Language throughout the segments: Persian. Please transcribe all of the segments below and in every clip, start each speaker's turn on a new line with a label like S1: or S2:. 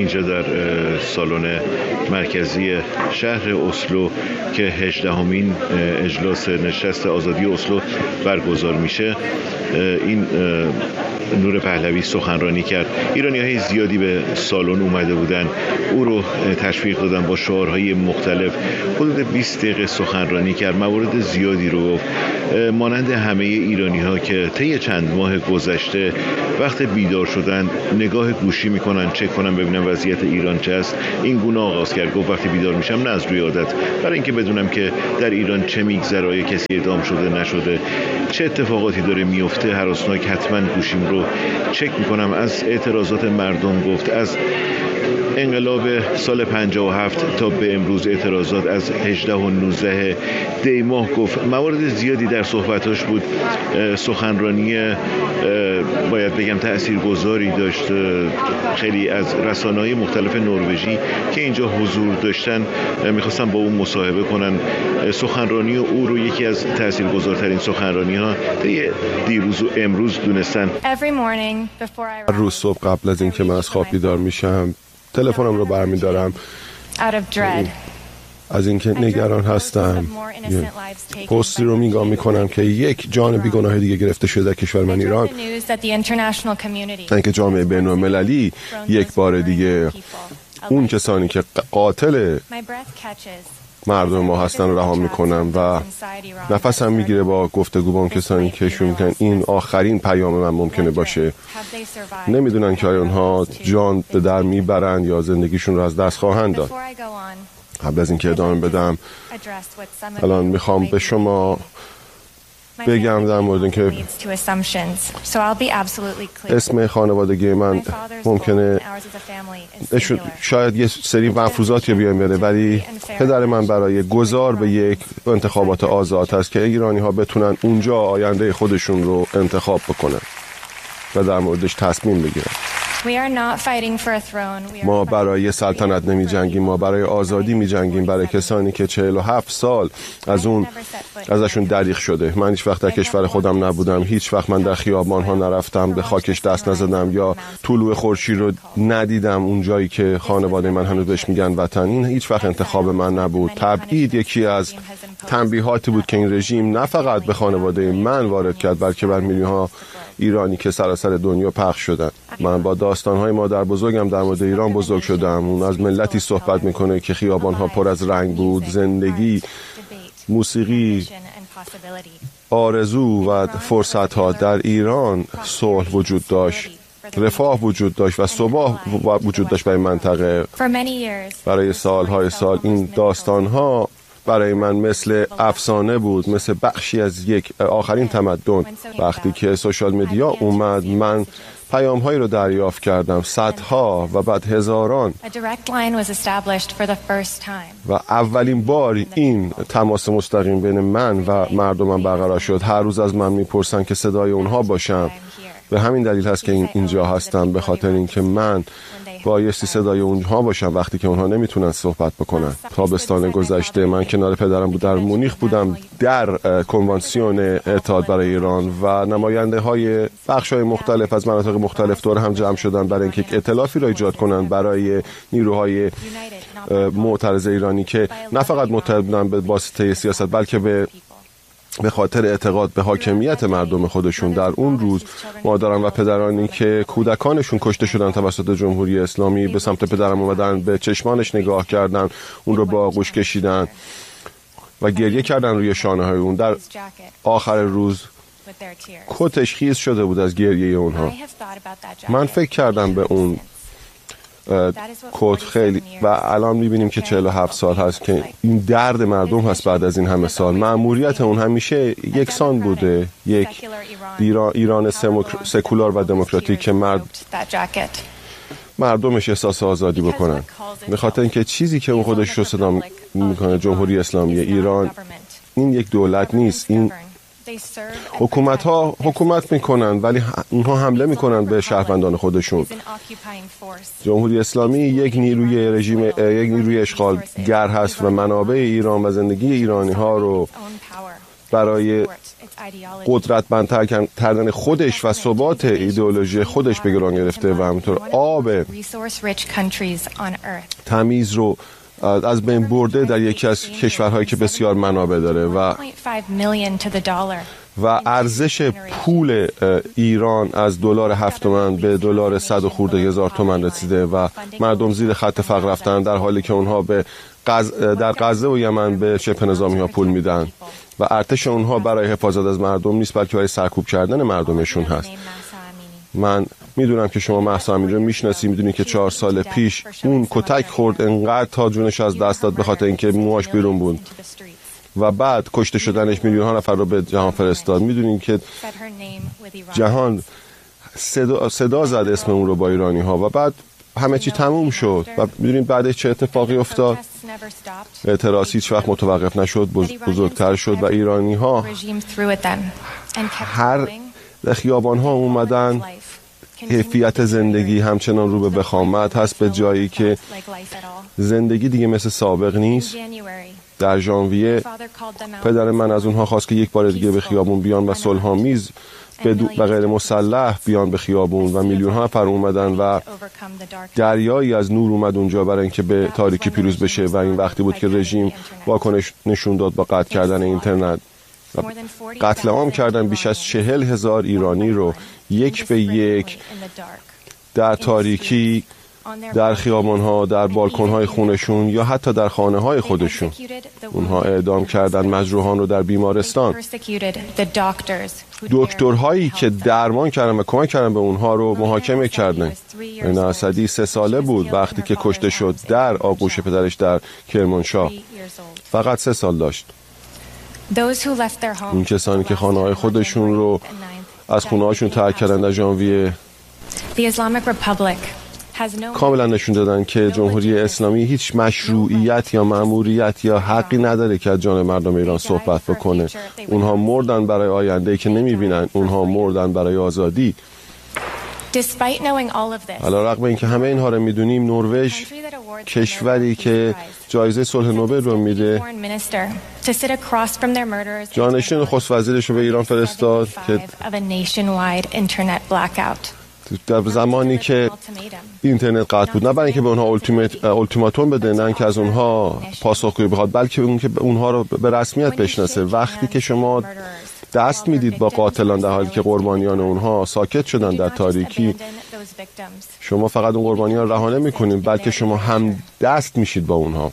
S1: اینجا در سالن مرکزی شهر اسلو که 18مین اجلاس نشست آزادی اسلو برگزار میشه. این نور پهلوی سخنرانی کرد. ایرانی‌های زیادی به سالن اومده بودن، او رو تشویق دادن با شعارهای مختلف. حدود 20 دقیقه سخنرانی کرد، موارد زیادی رو گفت. مانند همه ایرانی‌ها که طی چند ماه گذشته وقت بیدار شدن نگاه گوشی میکنن، چک کنن ببینن وضعیت ایران چه است، این گونه آغاز کرد. گفت وقتی بیدار میشم نه از روی عادت، برای اینکه بدونم که در ایران چه میگذره، کسی اعدام شده نشده، چه اتفاقاتی داره میفته، هراسناک حتما گوشیم رو چک میکنم. از اعتراضات مردم گفت، از انقلاب سال 57 تا به امروز اعتراضات از 18 و 19 دی ماه گفت. موارد زیادی در صحبتاش بود. سخنرانی باید بگم تاثیرگذاری داشت. خیلی از رسانه‌های مختلف نروژی که اینجا حضور داشتن میخواستن با اون مصاحبه کنن. سخنرانی او رو یکی از تاثیرگذارترین سخنرانی‌ها دیروز و امروز دونستن.
S2: هر روز صبح قبل از اینکه من از خواب بیدار میشم تلفنم رو برمی‌دارم از اینکه نگران هستم. پستی رو نگاه میکنم که یک جان بیگناه دیگه گرفته شده در کشور من ایران، اینکه جامعه بین‌المللی یک بار دیگه اون کسانی که قاتل مردم ما هستن رو رها میکنم و نفسم میگیره با گفتگو با اون کسانی که شون میکنن این آخرین پیام من ممکنه باشه. نمیدونن که آیا اونها جان به در میبرن یا زندگیشون رو از دست خواهند داد. قبل از اینکه ادامه بدم الان میخوام به شما بگم در مورد اینکه اسم خانوادگی من ممکنه شاید یه سری مفروضاتی بیان بره، ولی پدر من برای گذار به یک انتخابات آزاد هست که ایرانی ها بتونن اونجا آینده خودشون رو انتخاب بکنن و در موردش تصمیم بگیرن. ما برای سلطنت نمی جنگیم، ما برای آزادی می جنگیم، برای کسانی که 47 سال ازشون دریغ شده. من هیچ وقت در کشور خودم نبودم، هیچ وقت من در خیابان ها نرفتم، به خاکش دست نزدم یا طلوع خورشید رو ندیدم اون جایی که خانواده من هنوز بهش میگن وطن. این هیچ وقت انتخاب من نبود. تبعید یکی از تنبیهاتی بود که این رژیم نه فقط به خانواده من وارد کرد بلکه بر میلیون‌ها ایرانی که سراسر دنیا پخش شدن. من با داستان‌های مادر بزرگم در مورد ایران بزرگ شدم. اون از ملتی صحبت میکنه که خیابان‌ها پر از رنگ بود، زندگی، موسیقی، آرزو و فرصت‌ها. در ایران صلح وجود داشت، رفاه وجود داشت و ثبات وجود داشت برای منطقه. برای سال‌های سال این داستان‌ها برای من مثل افسانه بود، مثل بخشی از یک آخرین تمدن. وقتی که سوشال مدیا اومد من پیام‌هایی رو دریافت کردم، صدها و بعد هزاران، و اولین بار این تماس مستقیم بین من و مردمم برقرار شد. هر روز از من میپرسن که صدای اونها باشم. به همین دلیل هست که اینجا هستم، به خاطر اینکه من بایستی صدای اونها باشم وقتی که اونها نمیتونن صحبت بکنن. تابستان گذشته من کنار پدرم در مونیخ بودم، در کنوانسیون اتحاد برای ایران، و نماینده های بخش های مختلف از مناطق مختلف دور هم جمع شدن برای اینکه ائتلافی را ایجاد کنن برای نیروهای معترض ایرانی که نه فقط معترض بودن به واسطه سیاست بلکه به خاطر اعتقاد به حاکمیت مردم خودشون. در اون روز مادران و پدرانی که کودکانشون کشته شدن توسط جمهوری اسلامی به سمت پدرم اومدن، به چشمانش نگاه کردن، اون رو با آغوش کشیدن و گریه کردن روی شانه های اون. در آخر روز کتش خیز شده بود از گریه اونها. من فکر کردم به اون کت خیلی، و الان میبینیم که 47 سال هست که این درد مردم هست بعد از این همه سال. مأموریت اون همیشه یکسان بوده، یک ایران سکولار و دموکراتیک که مردمش احساس آزادی بکنن. به خاطر اینکه چیزی که اون خودش رو صدا میکنه جمهوری اسلامی ایران، این یک دولت نیست. این حکومت‌ها حکومت میکنن ولی اونها حمله میکنن به شهروندان خودشون. جمهوری اسلامی یک نیروی رژیم، یک نیروی اشغالگر هست و منابع ایران و زندگی ایرانی ها رو برای قدرتمندتر کردن خودش و ثبات ایدئولوژی خودش به گران گرفته و همینطور آب تمیز رو از بین برده در یکی از کشورهایی که بسیار منابع داره و ارزش پول ایران از دلار 7 تومن به دلار 100 و خورده هزار تومن رسیده و مردم زیر خط فقر رفتن، در حالی که اونها در غزه و یمن به شبه نظامی ها پول میدن و ارتش اونها برای حفاظت از مردم نیست بلکه برای سرکوب کردن مردمشون هست. من میدونم که شما مهسا امینی رو میشناسی، میدونی که 4 سال پیش اون کتک خورد، انقدر تا جونش از دست داد به خاطر اینکه موهاش بیرون بود و بعد کشته شدنش میلیون ها نفر رو به جهان فرستاد. میدونین که جهان صدا زد اسم اون رو با ایرانی ها و بعد همه چی تموم شد و میدونین بعدش چه اتفاقی افتاد؟ اعتراض هیچ وقت متوقف نشد، بزرگتر شد و ایرانی ها هر خیابان ها اومدن. کیفیت زندگی همچنان رو به وخامت هست، به جایی که زندگی دیگه مثل سابق نیست. در ژانویه پدر من از اونها خواست که یک بار دیگه به خیابون بیان و صلح‌آمیز و غیر مسلح بیان به خیابون و میلیون ها نفر اومدن و دریایی از نور اومد اونجا برای اینکه به تاریکی پیروز بشه و این وقتی بود که رژیم واکنش نشون داد با قطع کردن اینترنت. قتل عام کردن بیش از 40,000 ایرانی رو یک به یک در تاریکی، در خیابان‌ها، در بالکن‌های خونشون یا حتی در خانه‌های خودشون. اونها اعدام کردن مجروحان رو در بیمارستان. دکترهایی که درمان کردن و کمک کردن به اونها رو محاکمه کردن. این اسدی 3 ساله بود وقتی که کشته شد در آغوش پدرش در کرمانشاه. فقط 3 سال داشت. این کسانی که خانه‌های خودشون رو از خونه‌هاشون ترک کردن در ژانویه کاملا نشون دادن که جمهوری اسلامی هیچ مشروعیت یا مأموریت یا حقی نداره که از جان مردم ایران صحبت بکنه. اونها مردن برای آینده‌ای که نمی‌بینن، اونها مردن برای آزادی. علی‌رغم اینکه همه اینها رو می‌دونیم، نروژ کشوری که جایزه صلح نوبل رو میده جانشین نخست وزیرش رو به ایران فرستاد که در زمانی که اینترنت قطع بود، نه برای اینکه به اونها اولتیماتوم بده، نه اینکه از اونها پاسخگویی بخواد، بلکه اونکه اونها رو به رسمیت بشناسه. وقتی که شما دست میدید با قاتلان در حالی که قربانیان اونها ساکت شدن در تاریکی، شما فقط اون قربانیان رها نمی‌کنید بلکه شما هم دست میشید با اونها.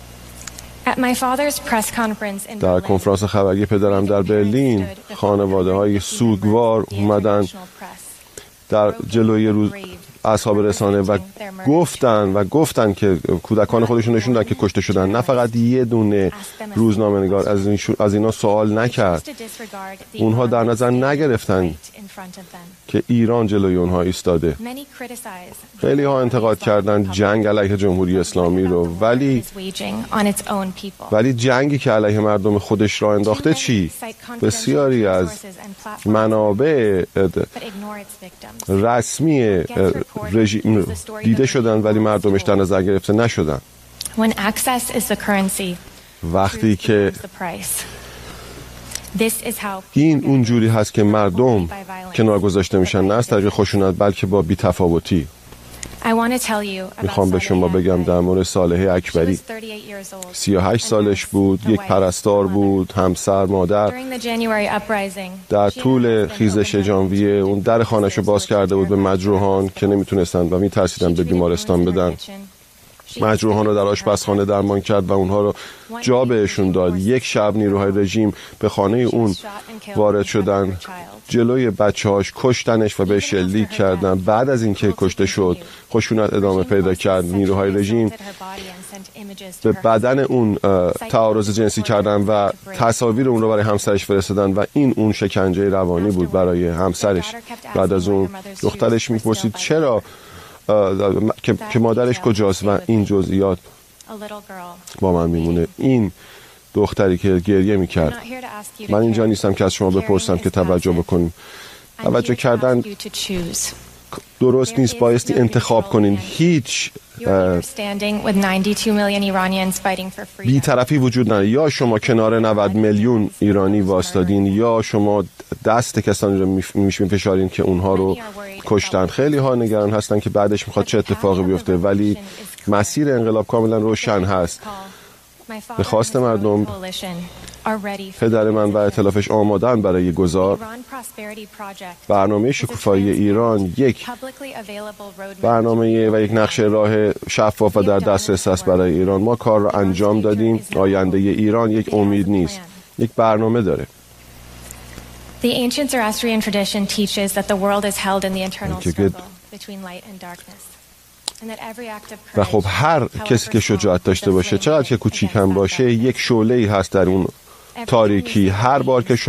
S2: در کنفرانس خبری پدرم در برلین، خانواده‌های سوگوار اومدن در جلوی اصحاب رسانه و گفتن که کودکان خودشون نشون دادن که کشته شدن. نه فقط یه دونه روزنامه‌نگار از اینا سوال نکرد. اونها در نظر نگرفتن که ایران جلوی اونها ایستاده. خیلی ها انتقاد کردن جنگ علیه جمهوری اسلامی رو، ولی جنگی که علیه مردم خودش را انداخته چی؟ بسیاری از منابع رسمی رژیم دیده شدن ولی مردمش در نظر گرفته نشدن. وقتی که این اونجوری هست که مردم کنار گذاشته میشن، نه از طریق خشونت بلکه با بی‌تفاوتی. میخوام به شما بگم در مورد صالحه اکبری. 38 سالش بود، یک پرستار بود، همسر، مادر. در طول خیزش ژانویه اون در خانه‌اش رو باز کرده بود به مجروحان که نمیتونستن و میترسیدن به بیمارستان بدن. مجروحان رو در آشپزخانه درمان کرد و اونها رو جا بهشون داد. یک شب نیروهای رژیم به خانه اون وارد شدن، جلوی بچه‌هاش کشتنش و به شلیک کردن. بعد از اینکه کشته شد خشونت ادامه پیدا کرد. نیروهای رژیم به بدن اون تعارض جنسی کردن و تصاویر اون رو برای همسرش فرستادن و این اون شکنجه روانی بود برای همسرش. بعد از اون دخترش میپرسید چرا که مادرش کجاست و این جزئیات با من میمونه. این دختری که گریه میکرد. من اینجا نیستم که از شما بپرسم که توجه بکنیم. توجه کردن درست نیست، بایستی انتخاب کنین. هیچ بی‌طرفی وجود نداره. یا شما کنار 90 میلیون ایرانی واسطادین یا شما دست کسانی رو میفشارین که اونها رو کشتن. خیلی ها نگران هستن که بعدش میخواد چه اتفاقی بیفته، ولی مسیر انقلاب کاملا روشن هست. به خواست مردم پدر من و ائتلافش آمادن برای گذار. برنامه شکوفایی ایران یک برنامه و یک نقشه راه شفاف و در دسترس است برای ایران. ما کار را انجام دادیم. آینده ایران یک امید نیست، یک برنامه داره.
S3: The ancient Zoroastrian tradition teaches that the world is held in the internal struggle between light and darkness.
S2: و خب هر کسی که شجاعت داشته باشه، چقدر که کوچیک هم باشه، یک شعله‌ای هست در اون تاریکی. هر بار که